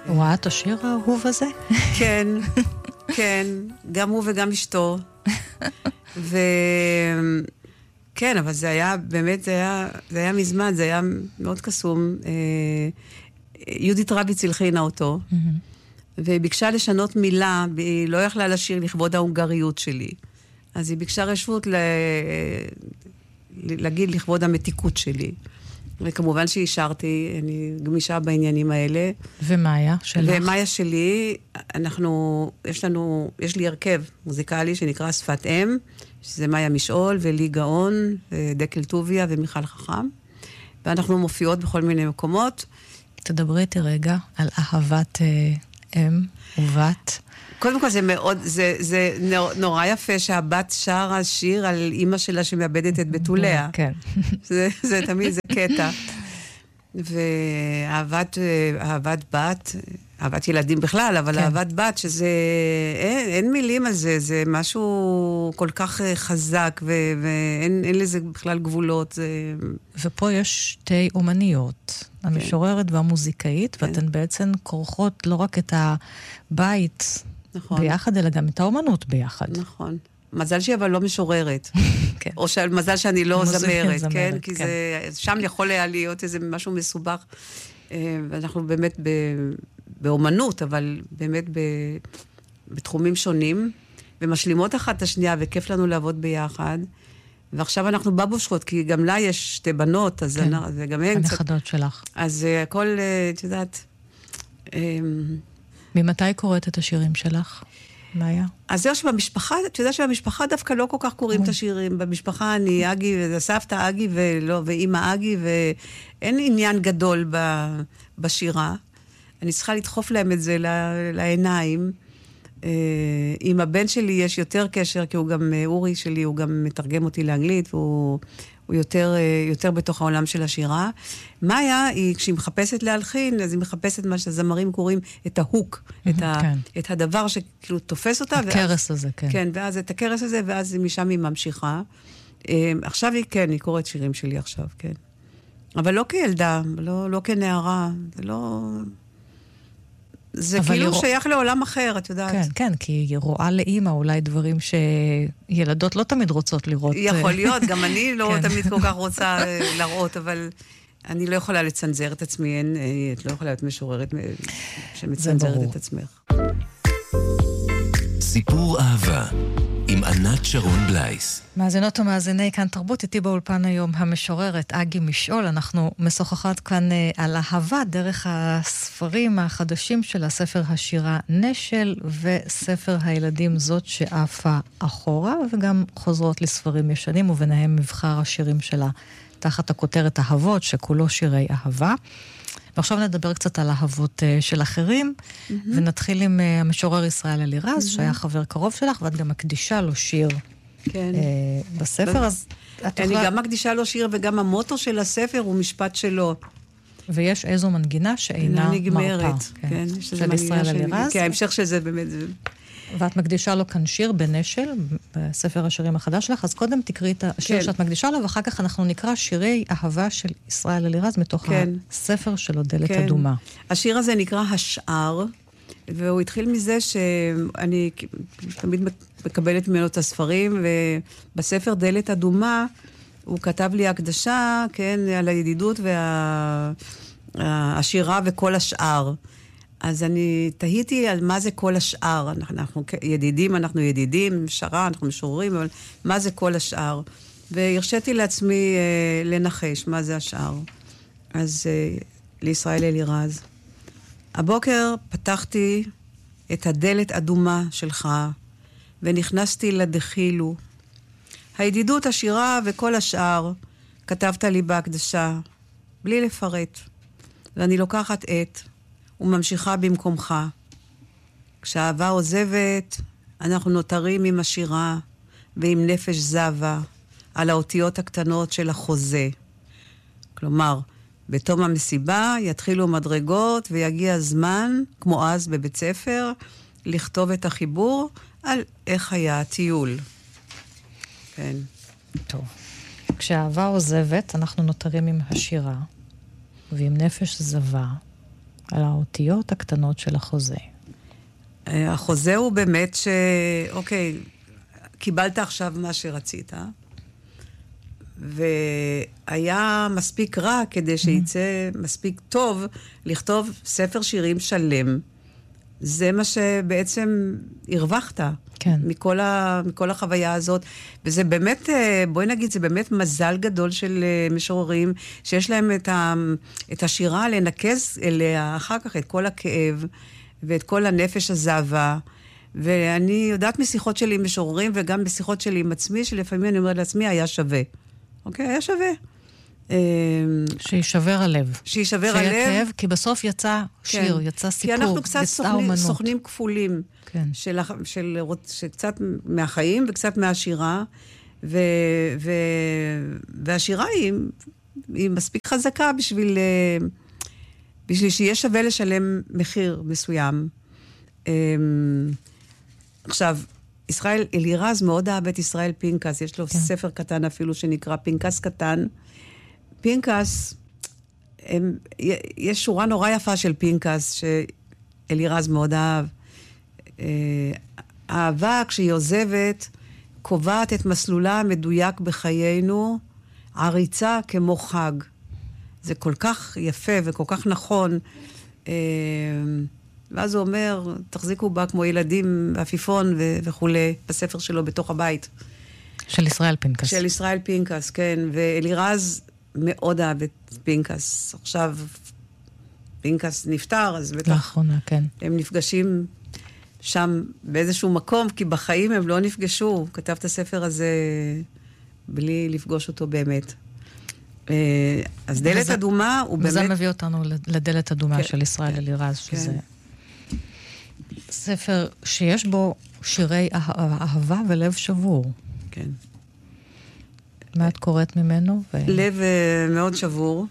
הוא ראה את השיר האהוב הזה? כן, כן, גם הוא וגם אשתו. כן, אבל זה היה, באמת, זה היה מזמן, זה היה מאוד קסום. יהודית רביץ הלחינה אותו, והיא ביקשה לשנות מילה, והיא לא יכלה לשיר לכבוד ההונגריות שלי. אז היא ביקשה רשות להגיד לכבוד המתיקות שלי. וכמובן שהשארתי, אני גמישה בעניינים האלה. ומאיה שלך? ומאיה שלי, יש לי הרכב מוזיקלי שנקרא שפת אם, שזה מאיה משעול ולי גאון, דקל טוביה ומיכל חכם. ואנחנו מופיעות בכל מיני מקומות. תדברי איתי רגע על אהבת אם ובת. קודם כל זה נורא יפה שהבת שרה שיר על אימא שלה שמאבדת את בתוליה. כן. זה תמיד, זה קטע. ואהבת בת, אהבת ילדים בכלל, אבל אהבת בת, שזה, אין מילים על זה, זה משהו כל כך חזק, ואין לזה בכלל גבולות. ופה יש שתי אומניות, המשוררת והמוזיקאית, ואתן בעצם כורכות לא רק את הבית ביחד, אלא גם את האומנות ביחד. נכון. מזל שהיא אבל לא משוררת. או מזל שאני לא זמרת, כן? כי שם יכול היה להיות איזה משהו מסובך. ואנחנו באמת באומנות, אבל באמת בתחומים שונים, ומשלימות אחת את השנייה, וכיף לנו לעבוד ביחד. ועכשיו אנחנו בבושכות, כי גם לה יש שתי בנות, אז גם הן קצת... הנכדות שלך. אז הכל, את יודעת... ממתי קוראת את השירים שלך? מאיה? אז זהו שבמשפחה, את יודעת שבמשפחה דווקא לא כל כך קוראים את השירים. במשפחה אני אגי, וסבתא אגי, ואמא אגי, ואין עניין גדול בשירה. אני צריכה לדחוף להם את זה לעיניים. עם הבן שלי יש יותר קשר, כי הוא גם, אורי שלי, הוא גם מתרגם אותי לאנגלית, והוא יותר בתוך העולם של השירה. מאיה, כשהיא מחפשת להלחין, אז היא מחפשת מה שהזמרים קוראים את ההוק, את הדבר שכאילו תופס אותה. הקרס הזה, כן. כן, ואז את הקרס הזה, ואז משם היא ממשיכה. עכשיו היא קוראת שירים שלי עכשיו, כן. אבל לא כילדה, לא כנערה, זה לא... זה כאילו שייך לעולם אחר, את יודעת. כן, כן, כי היא רואה לאמא אולי דברים שילדות לא תמיד רוצות לראות. יכול להיות, גם אני לא תמיד כל כך רוצה לראות, אבל אני לא יכולה לצנזר את עצמי, את לא יכולה להיות משוררת שמצנזרת את עצמך. סיפור אהבה עם ענת שרון בלייס. מאזינות ומאזיני כאן תרבות, איתי באולפן היום המשוררת אגי משעול. אנחנו משוחחות כאן על אהבה דרך הספרים החדשים של הספר השירה נשל וספר הילדים זאת שעפה אחורה, וגם חוזרות לספרים ישנים וביניהם מבחר השירים שלה תחת הכותרת אהבות שכולו שירי אהבה. ועכשיו נדבר קצת על אהבות של אחרים, ונתחיל עם המשורר ישראל אלירז, שהיה חבר קרוב שלך, ואת גם מקדישה לו שיר בספר. אני גם מקדישה לו שיר, וגם המוטו של הספר הוא משפט שלו. ויש איזו מנגינה שאינה מרפה. כן, של ישראל אלירז. כן, ההמשך של זה באמת... ואת מקדישה לו כאן שיר בנשל, בספר השירים החדש שלך, אז קודם תקראי את השיר שאת מקדישה לו, ואחר כך אנחנו נקרא שירי אהבה של ישראל אלירז, מתוך הספר שלו, דלת אדומה. השיר הזה נקרא השאר, והוא התחיל מזה שאני תמיד מקבלת ממנו את הספרים, ובספר דלת אדומה הוא כתב לי הקדשה, כן, על הידידות והשירה וכל השאר. אז אני תהיתי על מה זה כל השאר. אנחנו ידידים, שרה, אנחנו משוררים, אבל מה זה כל השאר? והרשיתי לעצמי לנחש מה זה השאר. אז לישראל אלירז. הבוקר פתחתי את הדלת אדומה שלך, ונכנסתי לדחילו. הידידות, השירה וכל השאר, כתבת לי בהקדשה, בלי לפרט. ואני לוקחת את... וממשיכה במקומך. כשאהבה עוזבת, אנחנו נותרים עם השירה ועם נפש זבה על האותיות הקטנות של החוזה. כלומר, בתום המסיבה יתחילו מדרגות ויגיע הזמן, כמו אז בבית ספר, לכתוב את החיבור על איך היה הטיול. כן. טוב. כשאהבה עוזבת, אנחנו נותרים עם השירה ועם נפש זבה על האותיות הקטנות של החוזה. החוזה הוא באמת אוקיי, קיבלת עכשיו מה שרצית, והיה מספיק רע כדי שיצא מספיק טוב לכתוב ספר שירים שלם. זה מה שבעצם הרווחת. כן. מכל החוויה הזאת. וזה באמת, בואי נגיד, זה באמת מזל גדול של משוררים, שיש להם את השירה לנקז אליה אחר כך את כל הכאב, ואת כל הנפש הזהבה. ואני יודעת משיחות שלי עם משוררים, וגם בשיחות שלי עם עצמי, שלפעמים אני אומרת לעצמי, היה שווה. אוקיי, היה שווה. שישבר הלב. שישבר הלב. שיהיה כאב, כי בסוף יצא שיר, כן. יצא סיפור, כי אנחנו קצת סוכנים כפולים. כן. שקצת מהחיים וקצת מהשירה. והשירה היא מספיק חזקה בשביל שיהיה שווה לשלם מחיר מסוים. עכשיו, ישראל אלירז מאוד אהב את ישראל פינקס, יש לו ספר קטן אפילו שנקרא פינקס קטן. פינקס, יש שורה נורא יפה של פינקס שאלירז מאוד אהב. אהבה כשהיא עוזבת, קובעת את מסלולה המדויק בחיינו, עריצה כמו חג. זה כל כך יפה וכל כך נכון. ואז הוא אומר, תחזיקו בה כמו ילדים, עפיפון וכו', בספר שלו בתוך הבית. של ישראל פינקס. של ישראל פינקס, כן. ואלירז מאוד אהב את פינקס. עכשיו, פינקס נפטר, אז בטח... לאחרונה, כן. הם נפגשים שם באיזשהו מקום, כי בחיים הם לא נפגשו. הוא כתב את הספר הזה בלי לפגוש אותו באמת. אז דלת אדומה הוא באמת... וזה מביא אותנו לדלת אדומה של ישראל אלירז, שזה ספר שיש בו שירי אהבה ולב שבור. כן. מה את קוראת ממנו? לב מאוד שבור.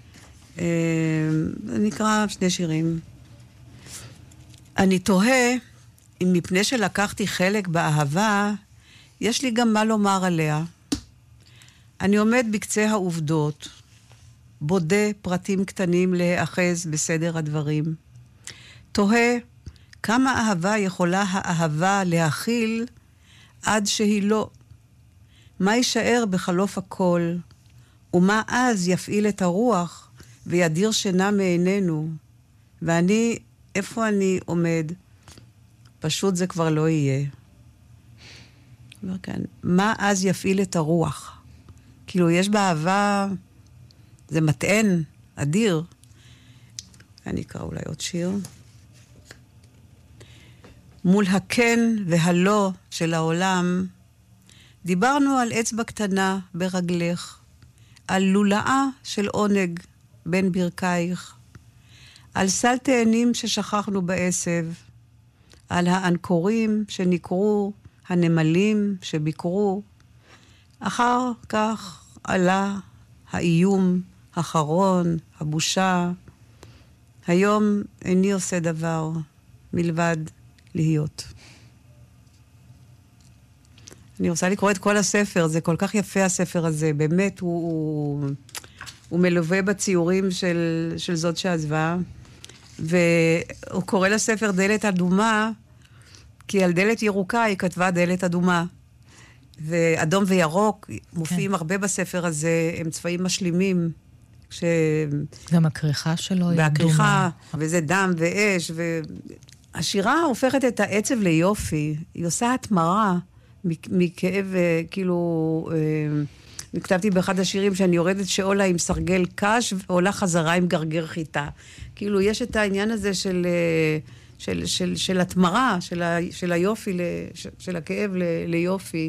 נקרא שני שירים. אני תוהה, אם מפני שלקחתי חלק באהבה, יש לי גם מה לומר עליה. אני עומד בקצה העובדות, בודה פרטים קטנים להאחז בסדר הדברים. תוהה, כמה אהבה יכולה האהבה להכיל עד שהיא לא. מה יישאר בחלוף הכל, ומה אז יפעיל את הרוח וידיר שינה מעינינו. ואני, איפה אני עומד? פשוט זה כבר לא יהיה. מה אז יפעיל את הרוח? כאילו, יש באהבה, זה מטען, אדיר. אני אקרא אולי עוד שיר. מול הכן והלא של העולם, דיברנו על אצבע קטנה ברגלך, על לולאה של עונג בין ברכייך, על סל תאנים ששכחנו בעשב, על האנקורים שנקרו, הנמלים שביקרו. אחר כך עלה האיום, האחרון, הבושה. היום איני עושה דבר מלבד להיות. אני רוצה לקרוא את כל הספר, זה כל כך יפה הספר הזה, באמת הוא מלווה בציורים של זאת שעזבה, והוא קורא לספר דלת אדומה, כי על דלת ירוקה היא כתבה דלת אדומה. ואדום וירוק מופיעים הרבה בספר הזה, הם צבעים משלימים. גם הכריכה שלו היא והכריכה, וזה דם ואש, והשירה הופכת את העצב ליופי, היא עושה התמרה מכאב, כאילו, כתבתי באחד השירים שאני יורדת שעולה עם סרגל קש, ועולה חזרה עם גרגר חיטה. כאילו, יש את העניין הזה של התמרה, של היופי, של הכאב ליופי.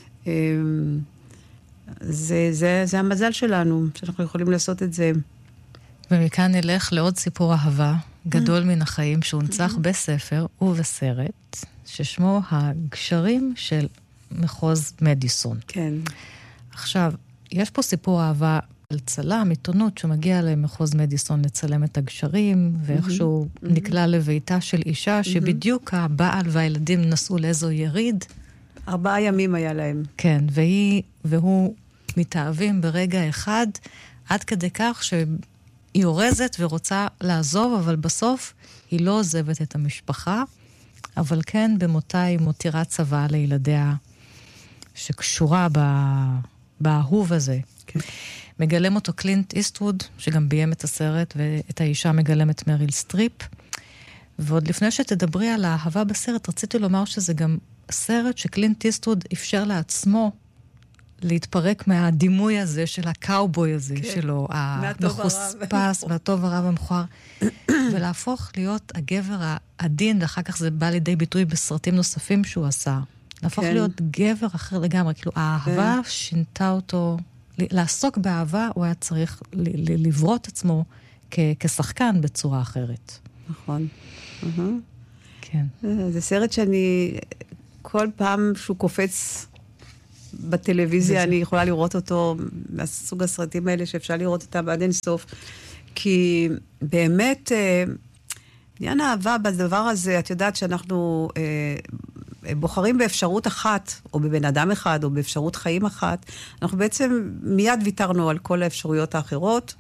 זה המזל שלנו, שאנחנו יכולים לעשות את זה. ומכאן נלך לעוד סיפור אהבה, גדול מן החיים, שהונצח בספר ובסרט, ששמו הגשרים של מחוז מדיסון. כן. עכשיו, יש פה סיפור אהבה על צלם, עיתונות, שמגיע למחוז מדיסון לצלם את הגשרים, ואיכשהו נקלע לביתה של אישה, שבדיוק הבעל והילדים נסעו לאיזו יריד. 4 ימים היה להם. כן, והוא מתאהבים ברגע אחד, עד כדי כך היא אורזת ורוצה לעזוב, אבל בסוף היא לא עוזבת את המשפחה, אבל כן במותה היא מותירה צבא לילדיה שקשורה באהוב הזה. כן. מגלם אותו קלינט איסטווד, שגם ביים את הסרט, ואת האישה מגלמת מריל סטריפ. ועוד לפני שתדברי על האהבה בסרט, רציתי לומר שזה גם סרט שקלינט איסטווד אפשר לעצמו להתפרק מהדימוי הזה של הקאובוי הזה שלו, המחוספס והטוב הרב המכוער, ולהפוך להיות הגבר העדין, ואחר כך זה בא לידי ביטוי בסרטים נוספים שהוא עשה. להפוך להיות גבר אחר לגמרי, כאילו האהבה שינתה אותו, לעסוק באהבה הוא היה צריך לברות עצמו כשחקן בצורה אחרת. נכון. כן. זה סרט שאני, כל פעם שהוא קופץ בטלוויזיה, אני יכולה לראות אותו, מהסוג הסרטים האלה שאפשר לראות אותם עד אין סוף, כי באמת, עניין האהבה בדבר הזה, את יודעת שאנחנו בוחרים באפשרות אחת, או בבן אדם אחד, או באפשרות חיים אחת, אנחנו בעצם מיד ויתרנו על כל האפשרויות האחרות,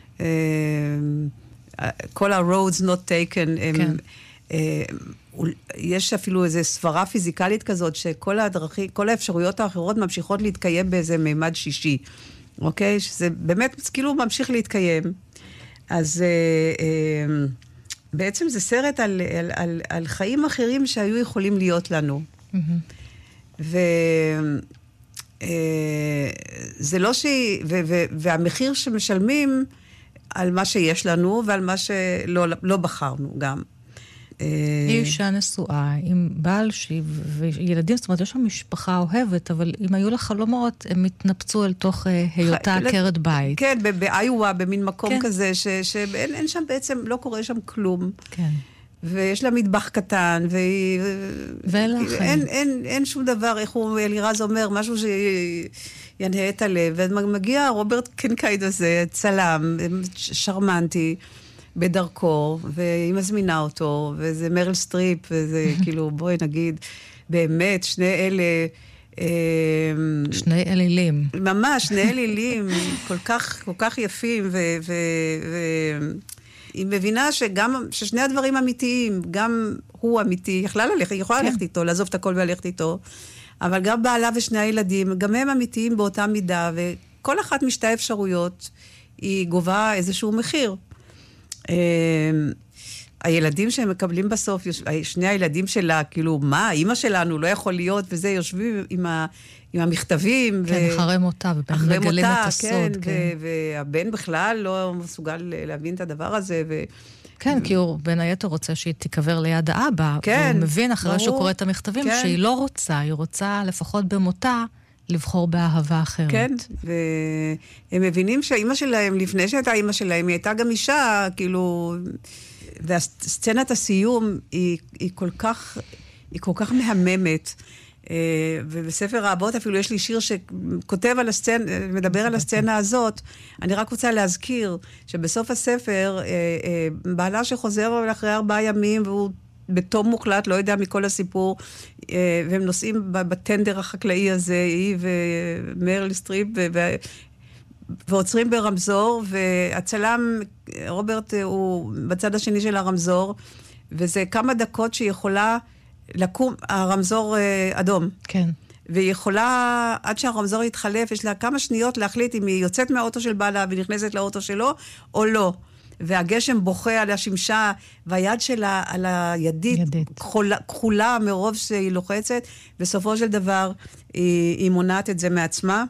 כל ה-roads not taken, כן. יש אפילו איזו סברה פיזיקלית כזאת, שכל הדרכים, כל האפשרויות האחרות ממשיכות להתקיים באיזה מימד שישי, אוקיי? שזה באמת כאילו ממשיך להתקיים. אז בעצם זה סרט על חיים אחרים שהיו יכולים להיות לנו. וזה לא והמחיר שמשלמים על מה שיש לנו, ועל מה שלא בחרנו גם. היא אישה נשואה עם בעל וילדים, זאת אומרת, יש שם משפחה אוהבת, אבל אם היו לה חלומות, הם התנפצו אל תוך היותה עקרת בית. כן, באיואה, במין מקום כזה, שאין שם בעצם, לא קורה שם כלום. כן. ויש לה מטבח קטן, אין שום דבר, איך הוא, אלירז אומר, משהו שינהה את הלב, ומגיע רוברט קנקייד הזה, צלם, שרמנטי, בדרכו, והיא מזמינה אותו, וזה מריל סטריפ, וזה כאילו, בואי נגיד, באמת, שני אלילים. ממש, שני אלילים, כל כך יפים, היא מבינה ששני הדברים אמיתיים, גם הוא אמיתי, היא יכולה ללכת איתו, לעזוב את הכל וללכת איתו, אבל גם בעלה ושני הילדים, גם הם אמיתיים באותה מידה, וכל אחת משתי האפשרויות, היא גובה איזשהו מחיר. הילדים שהם מקבלים בסוף, שני הילדים שלה, כאילו, מה, אמא שלנו לא יכול להיות, וזה יושבים עם המכתבים. כן, אחרי מותה, ומגלים את הסוד. והבן בכלל לא מסוגל להבין את הדבר הזה. כן, כי הוא בין היתר רוצה שהיא תיקבר ליד האבא, והוא מבין אחרי שהוא קורא את המכתבים, שהיא לא רוצה, היא רוצה לפחות במותה, לבחור באהבה אחרת. כן, והם מבינים שהאימא שלהם, לפני שהייתה אימא שלהם, היא הייתה גם אישה, כאילו, והסצנת הסיום היא כל כך מהממת, ובספר האבות אפילו יש לי שיר שכותב על הסצנה, מדבר על הסצנה הזאת. אני רק רוצה להזכיר שבסוף הספר, בעלה שחוזר אחרי 4 ימים, והוא בתום מוחלט, לא יודע מכל הסיפור, והם נוסעים בטנדר החקלאי הזה, היא ומריל סטריפ, ועוצרים ברמזור, והצלם, רוברט, הוא בצד השני של הרמזור, וזה כמה דקות שיכולה לקום, הרמזור אדום. כן. והיא יכולה, עד שהרמזור יתחלף, יש לה כמה שניות להחליט אם היא יוצאת מהאוטו של בעלה ונכנסת לאוטו שלו, או לא. והגשם בוכה על השמשה, והיד שלה על הידית, כחולה מרוב שהיא לוחצת, בסופו של דבר היא מונעת את זה מעצמה,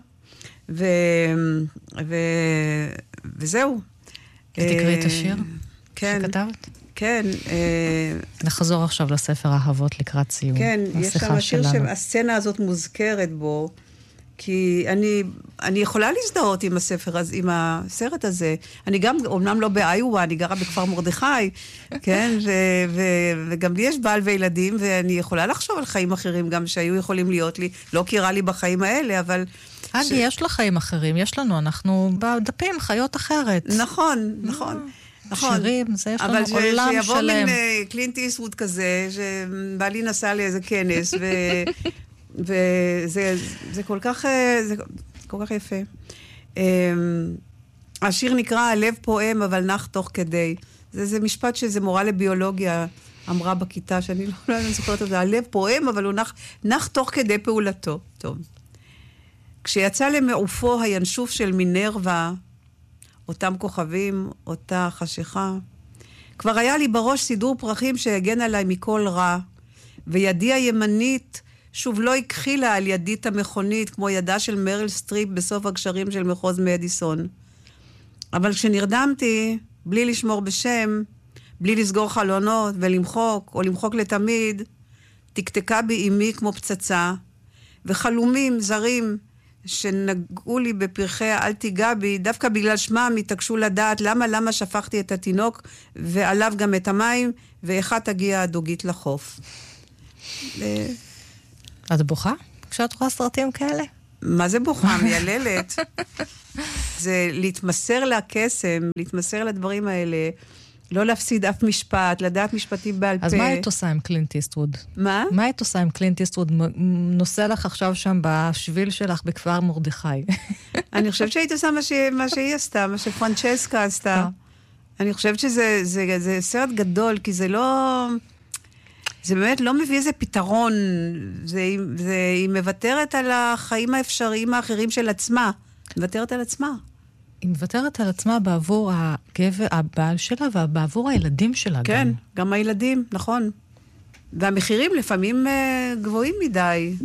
וזהו. תקראי את השיר שכתבת? כן. נחזור עכשיו לספר האהבות לקראת סיום. כן, יש שם שיר שהסצנה הזאת מוזכרת בו, כי אני יכולה להזדהות עם הסרט הזה. אני גם, אומנם לא באיואה, אני גרה בכפר מרדכי, כן, וגם לי יש בעל וילדים, ואני יכולה לחשוב על חיים אחרים גם שהיו יכולים להיות לי, לא קירה לי בחיים האלה, אבל... יש לה חיים אחרים, יש לנו, אנחנו בדפים חיות אחרת. נכון. שירים, זה יש לנו עולם שלם. אבל שיבוא מין קלינט איסטווד כזה, שבעלי נסע לאיזה כנס, וזה כל כך יפה. השיר נקרא הלב פועם, אבל נח תוך כדי. זה משפט שזה מורה לביולוגיה אמרה בכיתה, שאני לא זוכרת את זה, הלב פועם, אבל הוא נח תוך כדי פעולתו. טוב. כשיצא למעופו הינשוף של מינרווה, אותם כוכבים, אותה חשיכה, כבר היה לי בראש סידור פרחים שהגן עליי מכל רע, וידי הימנית שוב לא הכחילה על ידית המכונית, כמו ידה של מריל סטריפ בסוף הגשרים של מחוז מדיסון. אבל כשנרדמתי, בלי לשמור בשם, בלי לסגור חלונות ולמחוק, או למחוק לתמיד, תקתקה בי אמי כמו פצצה, וחלומים זרים שנגעו לי בפרחיה אל תיגע בי, דווקא בגלל שמם התעקשו לדעת למה שפכתי את התינוק, ועליו גם את המים, ואיכה תגיע הדוגית לחוף. את בוכה כשאת רואה סרטים כאלה? מה זה בוכה? מייללת. זה להתמסר לקסם, להתמסר לדברים האלה, לא להפסיד אף משפט, לדעת משפטים בעל פה. אז מה היית עושה עם קלינט איסטווד? מה? מה היית עושה עם קלינט איסטווד? נוסע לך עכשיו שם בשביל שלך בכפר מרדכי. אני חושבת שהיית עושה מה שהיא עשתה, מה שפרנצ'סקה עשתה. אני חושבת שזה סרט גדול, כי זה לא... זה באמת לא מביא איזה פתרון. היא מוותרת על החיים האפשריים האחרים של עצמה. מוותרת על עצמה. היא מוותרת על עצמה בעבור הבעל שלה ובעבור הילדים שלה גם. כן, גם הילדים, נכון. והמחירים לפעמים גבוהים מדי.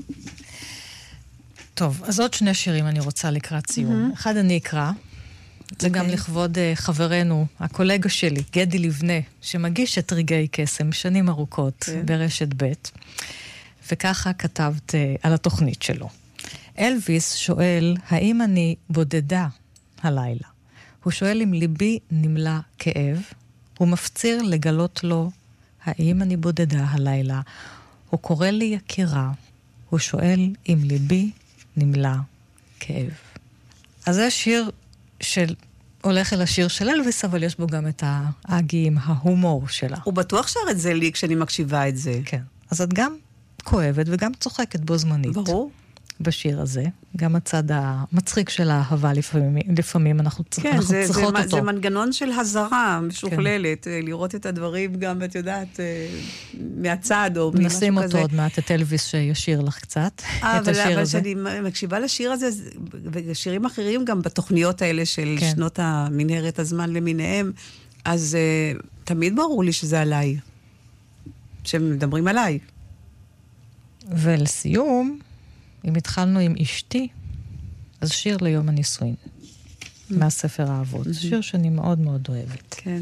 טוב, אז עוד שני שירים אני רוצה לקראת סיום. אחד אני אקרא, זה גם לכבוד חברנו, הקולגה שלי, גדי לבנה, שמגיש את רגעי קסם שנים ארוכות ברשת ב', וככה כתבת על התוכנית שלו. אלוויס שואל, האם אני בודדה הלילה? הוא שואל אם ליבי נמלא כאב, הוא מפציר לגלות לו, האם אני בודדה הלילה? הוא קורא לי יקירה, הוא שואל אם ליבי נמלא כאב. אז זה שיר של... הולך אל השיר של אלוויס, אבל יש בו גם את האגי עם ההומור שלה. הוא בטוח שר את זה לי כשאני מקשיבה את זה. כן. אז את גם כואבת וגם צוחקת בו זמנית. ברור. בשיר הזה. גם הצד המצחיק של האהבה לפעמים אנחנו צריכות אותו. זה מנגנון של הזרה משוכללת, לראות את הדברים גם, את יודעת, מהצד או משהו כזה. נשים אותו עוד מעט את אלוויס שישיר לך קצת, את השיר הזה. אבל כשאני מקשיבה לשיר הזה, ושירים אחרים גם בתוכניות האלה של שנות המנהרת הזמן למיניהם, אז תמיד ברור לי שזה עליי. שמדברים עליי. ולסיום, אם התחלנו עם אשתי, אז שיר ליום הנישואין, מהספר האבות. שיר שאני מאוד מאוד אוהבת. כן.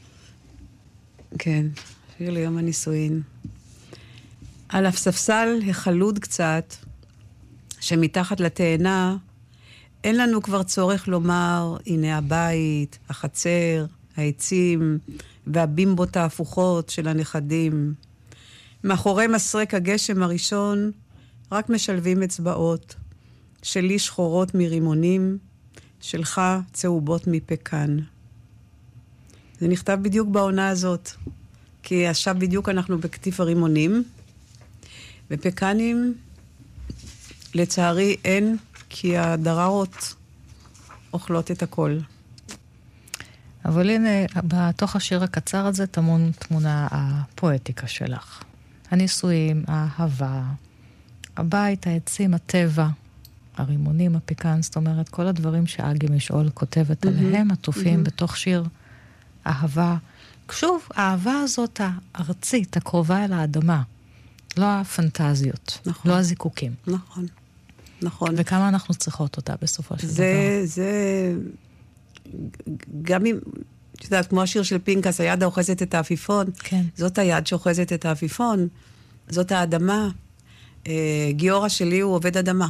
כן, שיר ליום הנישואין. על הספסל החלוד קצת, שמתחת לתאנה, אין לנו כבר צורך לומר, הנה הבית, החצר, העצים, והבימבות ההפוכות של הנכדים. מאחורי מסרק הגשם הראשון, רק משלבים אצבעות, שלי שחורות מרימונים, שלך צהובות מפקן. זה נכתב בדיוק בעונה הזאת, כי עכשיו בדיוק אנחנו בכתיף הרימונים, ופקנים לצערי אין, כי הדררות אוכלות את הכל. אבל הנה, בתוך השיר הקצר הזה טמון תמונה הפואטיקה שלך. הנישואים, האהבה, הבית, העצים, הטבע, הרימונים, הפיקן, זאת אומרת, כל הדברים שאגי משעול כותבת עליהם, עטופים בתוך שיר אהבה. שוב, האהבה הזאת הארצית, הקרובה אל האדמה, לא הפנטזיות, נכון. לא הזיקוקים. נכון, נכון. וכמה אנחנו צריכות אותה בסופו של דבר. זה, גם אם, את יודעת, כמו השיר של פינקס, היד האוחזת את האפיפון, כן. זאת היד שאוחזת את האפיפון, זאת האדמה. גיורא שלי הוא עובד אדמה.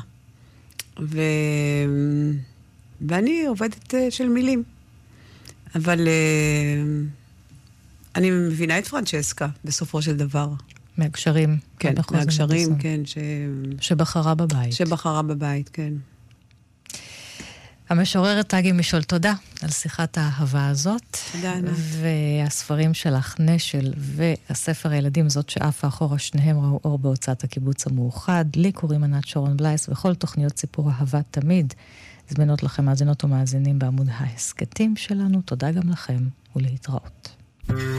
ואני עובדת של מילים. אבל אני מבינה את פרנצ'סקה בסופו של דבר. מהגשרים. כן, מהגשרים, כן. שבחרה בבית. שבחרה בבית, כן. המשוררת אגי משעול, תודה על שיחת האהבה הזאת. תודה, ענת. והספרים שלך, נשל והספר הילדים, זאת שאף האחורה, שניהם ראו אור בהוצאת הקיבוץ המאוחד. לי קוראים ענת שרון בלייס, וכל תוכניות סיפור אהבה תמיד זמינות לכם מאזינות ומאזינים בעמוד ההסקטים שלנו. תודה גם לכם ולהתראות.